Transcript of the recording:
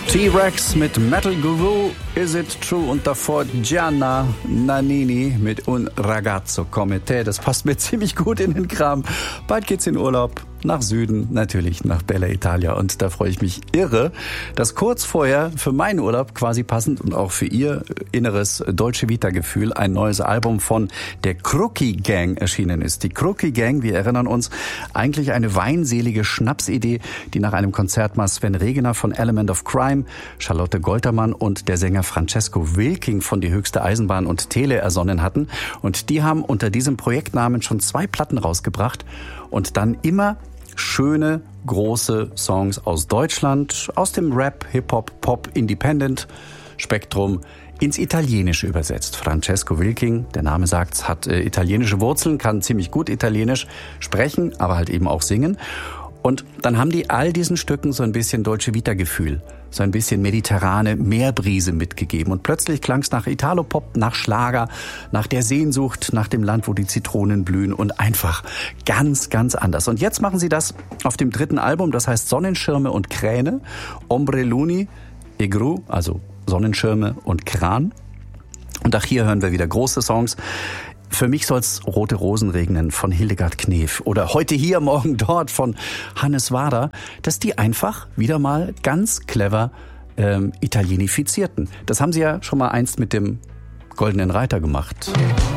T-Rex mit Metal Guru, Is It True? Und davor Gianna Nannini mit Un Ragazzo Come Te. Das passt mir ziemlich gut in den Kram. Bald geht's in Urlaub. Nach Süden, natürlich nach Bella Italia. Und da freue ich mich irre, dass kurz vorher für meinen Urlaub quasi passend und auch für ihr inneres Dolce Vita-Gefühl ein neues Album von der Crookie Gang erschienen ist. Die Crookie Gang, wir erinnern uns, eigentlich eine weinselige Schnapsidee, die nach einem Konzert mal Sven Regener von Element of Crime, Charlotte Goltermann und der Sänger Francesco Wilking von Die höchste Eisenbahn und Tele ersonnen hatten. Und die haben unter diesem Projektnamen schon 2 Platten rausgebracht und dann immer schöne, große Songs aus Deutschland, aus dem Rap, Hip-Hop, Pop, Independent Spektrum ins Italienische übersetzt. Francesco Wilking, der Name sagt's, hat italienische Wurzeln, kann ziemlich gut Italienisch sprechen, aber halt eben auch singen. Und dann haben die all diesen Stücken so ein bisschen Dolce Vita-Gefühl, so ein bisschen mediterrane Meerbrise mitgegeben. Und plötzlich klang es nach Italopop, nach Schlager, nach der Sehnsucht, nach dem Land, wo die Zitronen blühen und einfach ganz, ganz anders. Und jetzt machen sie das auf dem 3. Album, das heißt Sonnenschirme und Kräne, Ombrelloni e Gru, also Sonnenschirme und Kran. Und auch hier hören wir wieder große Songs. Für mich soll's Rote Rosen regnen von Hildegard Knef oder Heute hier, morgen dort von Hannes Wader, dass die einfach wieder mal ganz clever italienifizierten. Das haben sie ja schon mal einst mit dem Goldenen Reiter gemacht.